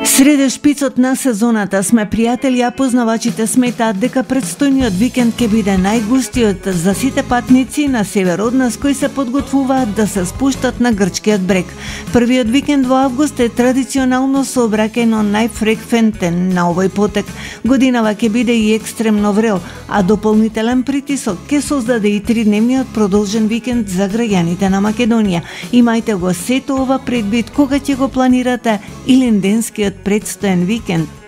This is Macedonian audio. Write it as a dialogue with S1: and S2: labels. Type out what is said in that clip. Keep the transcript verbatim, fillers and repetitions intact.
S1: Среде шпицот на сезоната сме пријатели, а познавачите сметаат дека предстојниот викенд ќе биде најгустиот за сите патници на север од нас кои се подготвуваат да се спуштат на грчкиот брег. Првиот викенд во август е традиционално сообраќајно најфреквентен на овој потек. Годинава ќе биде и екстремно врел, а дополнителен притисок ќе создаде и тридневниот продолжен викенд за граѓаните на Македонија. Имајте го сето ова предвид кога ќе го планирате иленденскиот предстоен викенд.